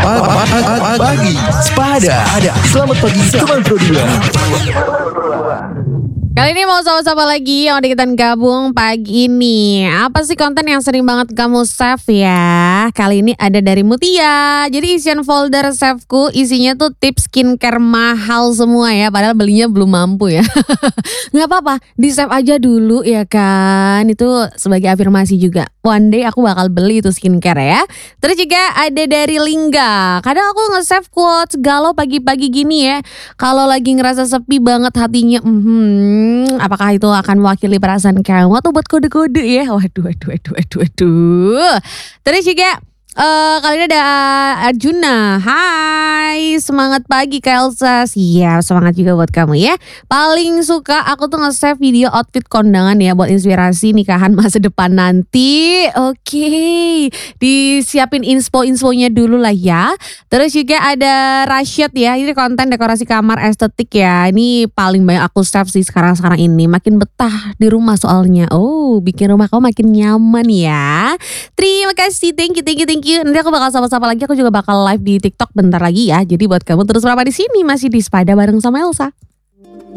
Pagi Sepada. Selamat pagi teman Pro 2. Kali ini mau sama-sama lagi yang udah kita gabung pagi ini. Apa sih konten yang sering banget kamu save ya? Kali ini ada dari Mutia. Jadi isian folder saveku isinya tuh tips skincare mahal semua ya. Padahal belinya belum mampu ya. Gak apa-apa, di save aja dulu ya kan. Itu sebagai afirmasi juga. One day aku bakal beli itu skincare ya. Terus juga ada dari Lingga. Kadang aku nge-save quotes galau pagi-pagi gini ya. Kalau lagi ngerasa sepi banget hatinya. Apakah itu akan mewakili perasaan kamu atau buat kode-kode ya? Waduh. Terus juga kali ini ada Arjuna. Hai, semangat pagi Kak Elsa. Siap, semangat juga buat kamu ya. Paling suka aku tuh nge-save video outfit kondangan ya buat inspirasi nikahan masa depan nanti. Oke, disiapin inspo-infonya dulu lah ya. Terus juga ada Rashid ya. Ini konten dekorasi kamar estetik ya. Ini paling banyak aku save sih sekarang ini. Makin betah di rumah soalnya. Oh, bikin rumah kamu makin nyaman ya. Terima kasih, thank you. Nanti aku bakal sama-sama lagi. Aku juga bakal live di TikTok bentar lagi ya. Jadi buat kamu terus berapa di sini masih di Sepada bareng sama Elsa.